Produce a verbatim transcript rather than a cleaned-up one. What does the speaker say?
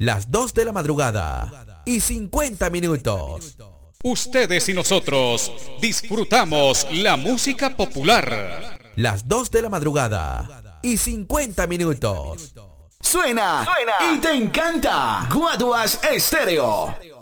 las dos de la madrugada y cincuenta minutos. Ustedes y nosotros disfrutamos la música popular. Las dos de la madrugada y cincuenta minutos. Suena, Suena y te encanta. Guaduas Estéreo.